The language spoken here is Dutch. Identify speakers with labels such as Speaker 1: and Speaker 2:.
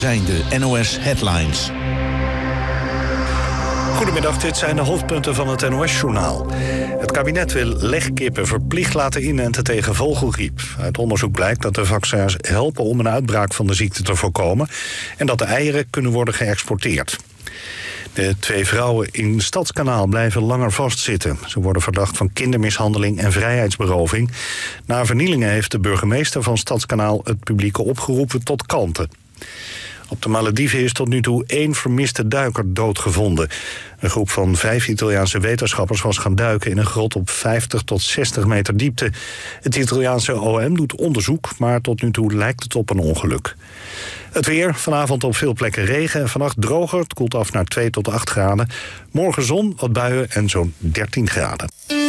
Speaker 1: Zijn de NOS Headlines.
Speaker 2: Goedemiddag, dit zijn de hoofdpunten van het NOS-journaal. Het kabinet wil legkippen verplicht laten inenten tegen vogelgriep. Uit onderzoek blijkt dat de vaccins helpen om een uitbraak van de ziekte te voorkomen en dat de eieren kunnen worden geëxporteerd. De 2 vrouwen in Stadskanaal blijven langer vastzitten. Ze worden verdacht van kindermishandeling en vrijheidsberoving. Na vernielingen heeft de burgemeester van Stadskanaal het publiek opgeroepen tot kalmte. Op de Malediven is tot nu toe 1 vermiste duiker doodgevonden. Een groep van 5 Italiaanse wetenschappers was gaan duiken in een grot op 50 tot 60 meter diepte. Het Italiaanse OM doet onderzoek, maar tot nu toe lijkt het op een ongeluk. Het weer, vanavond op veel plekken regen en vannacht droger. Het koelt af naar 2 tot 8 graden. Morgen zon, wat buien en zo'n 13 graden.